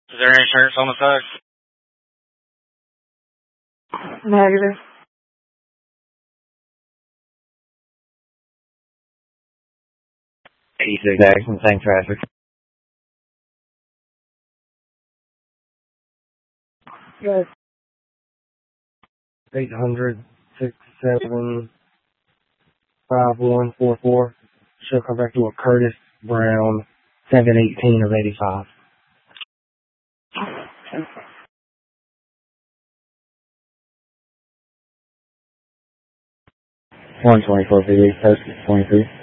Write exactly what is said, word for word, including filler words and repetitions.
Is there insurance on the side? Negative. eighty-six Jackson, same traffic. Good. eight hundred, six seven, five one four four. She'll come back to a Curtis Brown, seven eighteen of eighty-five. one twenty-four P D, post twenty-three.